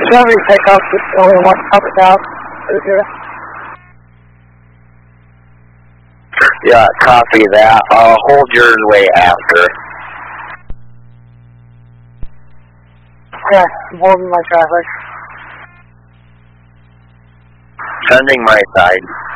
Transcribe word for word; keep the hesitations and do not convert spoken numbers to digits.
Somebody pick up the only one up and down. Yeah, copy that. I'll hold yours way after. Yeah, I'm holding my traffic. Sending my side.